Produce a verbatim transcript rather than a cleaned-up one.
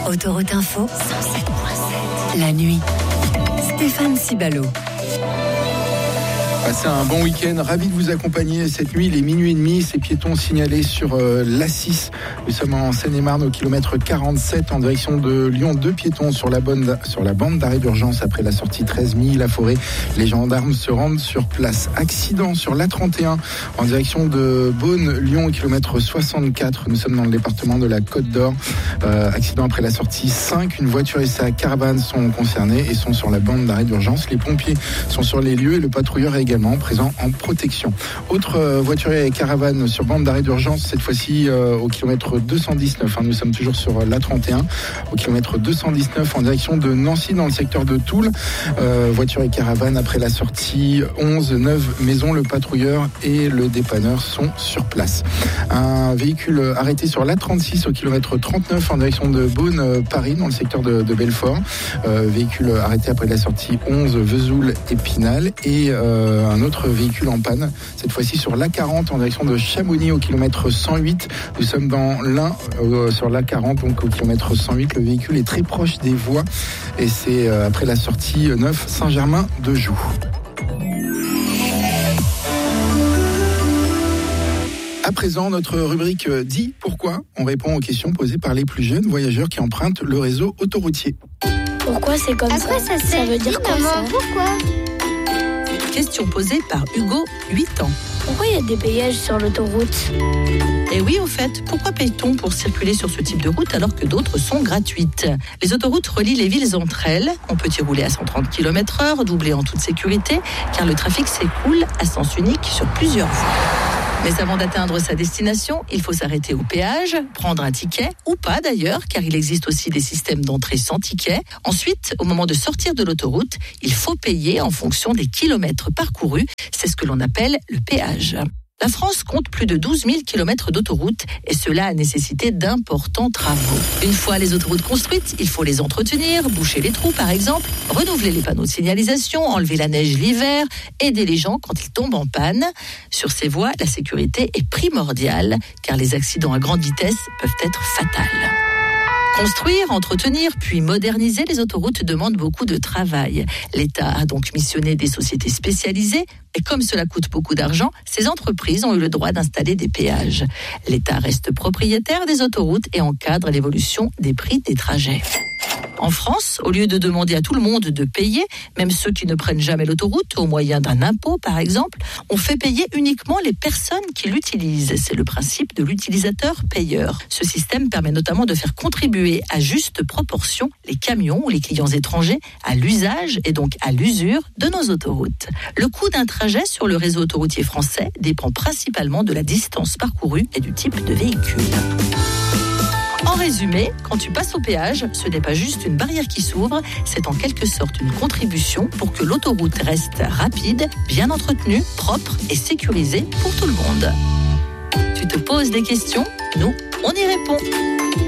Autoroute Info, cent sept virgule sept. La nuit. Stéphane Cibalo. Passez un bon week-end, ravi de vous accompagner cette nuit. Il est minuit et demi, ces piétons signalés sur euh, l'A six. Nous sommes en Seine-et-Marne au kilomètre quarante-sept en direction de Lyon. Deux piétons sur la, bonne, sur la bande d'arrêt d'urgence après la sortie treize mille la forêt. Les gendarmes se rendent sur place. Accident sur l'A trente et un en direction de Beaune-Lyon au kilomètre soixante-quatre. Nous sommes dans le département de la Côte d'Or. Euh, accident après la sortie cinq. Une voiture et sa caravane sont concernées et sont sur la bande d'arrêt d'urgence. Les pompiers sont sur les lieux et le patrouilleur est également présent en protection. Autre euh, voiture et caravane sur bande d'arrêt d'urgence, cette fois-ci euh, au kilomètre deux cent dix-neuf. Hein, nous sommes toujours sur l'A trente et un, au kilomètre deux cent dix-neuf en direction de Nancy dans le secteur de Toul. Euh, voiture et caravane après la sortie onze neuf Maison. Le patrouilleur et le dépanneur sont sur place. Un véhicule arrêté sur l'A trente-six au kilomètre trente-neuf en direction de Beaune-Paris dans le secteur de, de Belfort. Euh, véhicule arrêté après la sortie onze Vesoul-Épinal et euh, un autre véhicule en panne, cette fois-ci sur l'A quarante en direction de Chamonix au kilomètre cent huit. Nous sommes dans l'Ain euh, sur l'A quarante, donc au kilomètre cent huit. Le véhicule est très proche des voies et c'est euh, après la sortie neuf Saint-Germain-de-Joux. À présent, notre rubrique « Dis pourquoi ?» On répond aux questions posées par les plus jeunes voyageurs qui empruntent le réseau autoroutier. Pourquoi c'est comme Après, ça, ça, ça veut dire quoi ça? Pourquoi? Question posée par Hugo, huit ans. Pourquoi il y a des péages sur l'autoroute? Et oui, au fait, pourquoi paye-t-on pour circuler sur ce type de route alors que d'autres sont gratuites? Les autoroutes relient les villes entre elles. On peut y rouler à cent trente kilomètres heure, doublé en toute sécurité, car le trafic s'écoule à sens unique sur plusieurs voies. Mais avant d'atteindre sa destination, il faut s'arrêter au péage, prendre un ticket, ou pas d'ailleurs, car il existe aussi des systèmes d'entrée sans ticket. Ensuite, au moment de sortir de l'autoroute, il faut payer en fonction des kilomètres parcourus. C'est ce que l'on appelle le péage. La France compte plus de douze mille kilomètres d'autoroutes et cela a nécessité d'importants travaux. Une fois les autoroutes construites, il faut les entretenir, boucher les trous par exemple, renouveler les panneaux de signalisation, enlever la neige l'hiver, aider les gens quand ils tombent en panne. Sur ces voies, la sécurité est primordiale car les accidents à grande vitesse peuvent être fatals. Construire, entretenir, puis moderniser les autoroutes demande beaucoup de travail. L'État a donc missionné des sociétés spécialisées et comme cela coûte beaucoup d'argent, ces entreprises ont eu le droit d'installer des péages. L'État reste propriétaire des autoroutes et encadre l'évolution des prix des trajets. En France, au lieu de demander à tout le monde de payer, même ceux qui ne prennent jamais l'autoroute, au moyen d'un impôt par exemple, on fait payer uniquement les personnes qui l'utilisent. C'est le principe de l'utilisateur-payeur. Ce système permet notamment de faire contribuer à juste proportion les camions ou les clients étrangers à l'usage et donc à l'usure de nos autoroutes. Le coût d'un trajet sur le réseau autoroutier français dépend principalement de la distance parcourue et du type de véhicule. En résumé, quand tu passes au péage, ce n'est pas juste une barrière qui s'ouvre, c'est en quelque sorte une contribution pour que l'autoroute reste rapide, bien entretenue, propre et sécurisée pour tout le monde. Tu te poses des questions? Nous, on y répond.